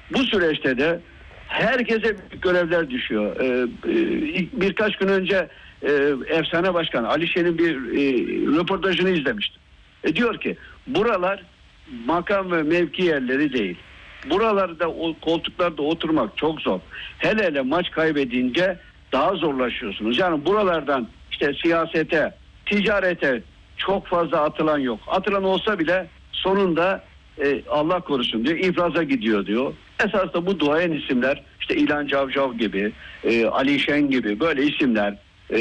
Bu süreçte de herkese görevler düşüyor. Birkaç gün önce efsane başkan Ali Şen'in bir röportajını izlemiştim. Diyor ki buralar makam ve mevki yerleri değil. Buralarda o koltuklarda oturmak çok zor. Hele hele maç kaybedince daha zorlaşıyorsunuz. Yani buralardan işte siyasete, ticarete çok fazla atılan yok. Atılan olsa bile sonunda Allah korusun diyor, iflaza gidiyor diyor. Esas da bu duayen isimler, işte İlhan Cavcav gibi, Ali Şen gibi böyle isimler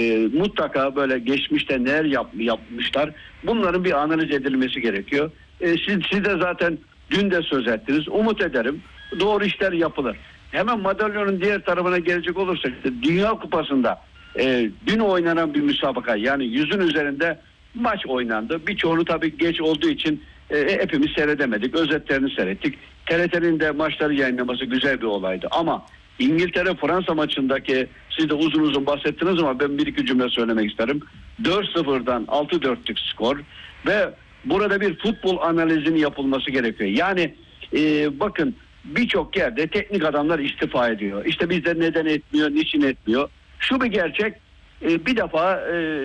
mutlaka böyle geçmişte neler yapmışlar. Bunların bir analiz edilmesi gerekiyor. Siz de zaten dün de söz ettiniz. Umut ederim doğru işler yapılır. Hemen madalyonun diğer tarafına gelecek olursak, Dünya Kupası'nda dün oynanan bir müsabaka, yani 100'ün üzerinde maç oynandı. Birçoğunu tabii geç olduğu için hepimiz seyredemedik. Özetlerini seyrettik. TRT'nin de maçları yayınlaması güzel bir olaydı. Ama İngiltere-Fransa maçındaki, siz de uzun uzun bahsettiniz ama ben bir iki cümle söylemek isterim. 4-0'dan 6-4'lük skor ve burada bir futbol analizinin yapılması gerekiyor. Yani bakın, birçok yerde teknik adamlar istifa ediyor. İşte bizde neden etmiyor, niçin etmiyor? Şu bir gerçek, bir defa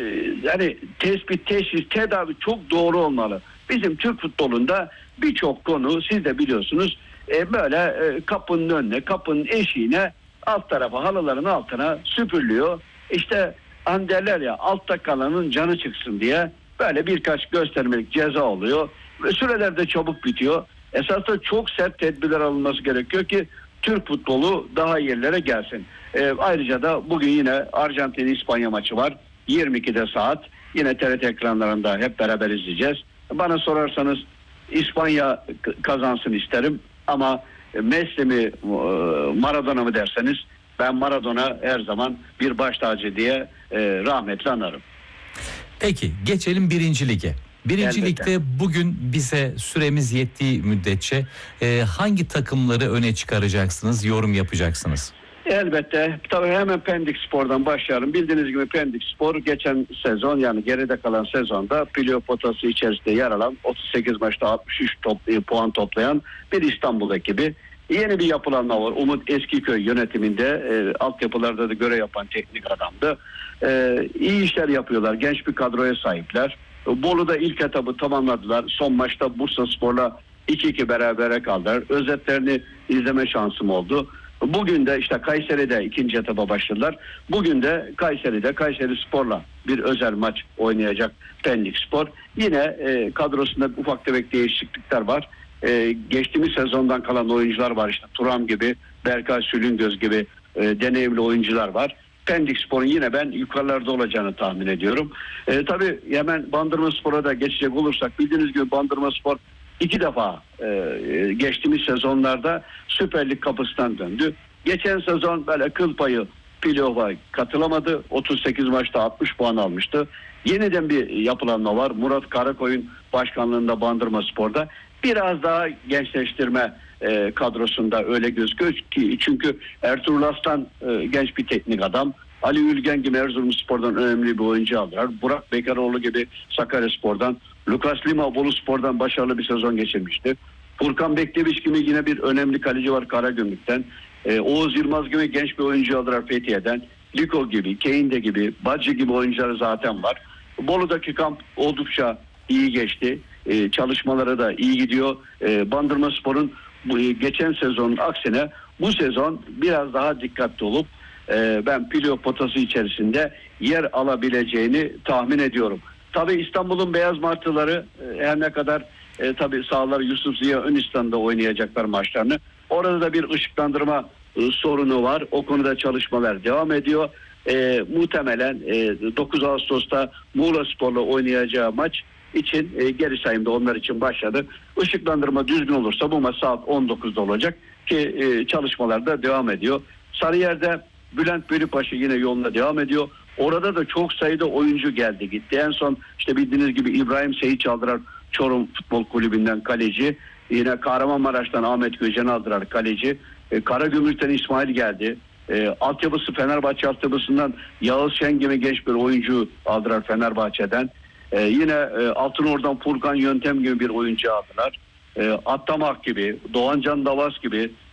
yani tespit, teşhis, tedavi çok doğru olmalı. Bizim Türk futbolunda birçok konu, siz de biliyorsunuz, böyle kapının önüne, kapının eşiğine, alt tarafa, halıların altına süpürülüyor. İşte hani derler ya, altta kalanın canı çıksın diye böyle birkaç göstermelik ceza oluyor ve süreler de çabuk bitiyor. Esasında çok sert tedbirler alınması gerekiyor ki Türk futbolu daha iyi yerlere gelsin. Ayrıca da bugün yine Arjantin-İspanya maçı var. 22'de saat. Yine TRT ekranlarında hep beraber izleyeceğiz. Bana sorarsanız İspanya kazansın isterim ama Messi mi Maradona mı derseniz, ben Maradona her zaman bir baş tacı diye rahmetle anarım. Peki geçelim 1. Lige. 1. Elbette. Lig'de bugün bize süremiz yettiği müddetçe hangi takımları öne çıkaracaksınız, yorum yapacaksınız? Elbette. Tabii hemen Pendik Spor'dan başlayalım. Bildiğiniz gibi Pendik Spor geçen sezon, yani geride kalan sezonda playoff potası içerisinde yer alan, 38 maçta 63 puan toplayan bir İstanbul ekibi. Yeni bir yapılanma var. Umut Eskiköy yönetiminde altyapılarda da görev yapan teknik adamdı. İyi işler yapıyorlar. Genç bir kadroya sahipler. Bolu'da ilk etabı tamamladılar. Son maçta Bursaspor'la 2-2 berabere kaldılar. Özetlerini izleme şansım oldu. Bugün de işte Kayseri'de ikinci etaba başladılar. Bugün de Kayseri'de Kayserispor'la bir özel maç oynayacak Pendik Spor. Yine kadrosunda ufak tefek değişiklikler var. Geçtiğimiz sezondan kalan oyuncular var, işte Turan gibi, Berkay Sülüngöz gibi deneyimli oyuncular var. Pendik Spor'un yine ben yukarılarda olacağını tahmin ediyorum. Tabii hemen Bandırmaspor'a da geçecek olursak, bildiğiniz gibi Bandırmaspor 2 defa geçtiğimiz sezonlarda Süper Lig kapısından döndü. Geçen sezon böyle kıl payı playoff'a katılamadı. 38 maçta 60 puan almıştı. Yeniden bir yapılanma var. Murat Karakoy'un başkanlığında Bandırmaspor'da biraz daha gençleştirme kadrosunda öyle gözüküyor ki, çünkü Ertuğrul Aslan genç bir teknik adam. Ali Ülgen gibi Erzurumspor'dan önemli bir oyuncu aldılar. Burak Bekaroğlu gibi Sakaryaspor'dan, Lucas Lima Boluspor'dan başarılı bir sezon geçirmişti. Furkan Bekleviç gibi yine bir önemli kaleci var Karagümrük'ten. Oğuz Yılmaz gibi genç bir oyuncu aldılar Fethiye'den. Liko gibi, Keinde gibi, Bacı gibi oyuncular zaten var. Bolu'daki kamp oldukça iyi geçti. Çalışmaları da iyi gidiyor. Bandırmaspor'un geçen sezonun aksine bu sezon biraz daha dikkatli olup ben playoff potası içerisinde yer alabileceğini tahmin ediyorum. Tabii İstanbul'un Beyaz Martıları her ne kadar tabii sahaları Yusuf Ziya Önistan'da oynayacaklar maçlarını. Orada da bir ışıklandırma sorunu var. O konuda çalışmalar devam ediyor. Muhtemelen 9 Ağustos'ta Muğlaspor'la oynayacağı maç için geri sayımda onlar için başladı. Işıklandırma düzgün olursa bu maç saat 19'da olacak ki çalışmalar da devam ediyor. Sarıyer'de Bülent Bölüpaşa yine yoluna devam ediyor. Orada da çok sayıda oyuncu geldi gitti. En son işte bildiğiniz gibi İbrahim Seyit aldılar, Çorum Futbol Kulübü'nden kaleci. Yine Kahramanmaraş'tan Ahmet Göcen'i aldılar kaleci. Karagümrük'ten İsmail geldi. Altyapısı Fenerbahçe altyapısından Yağız Şen gibi genç bir oyuncu aldılar Fenerbahçe'den. Yine Altınordu'dan Furkan Yöntem gibi bir oyuncu aldılar. Attamak gibi, Doğancan Davas gibi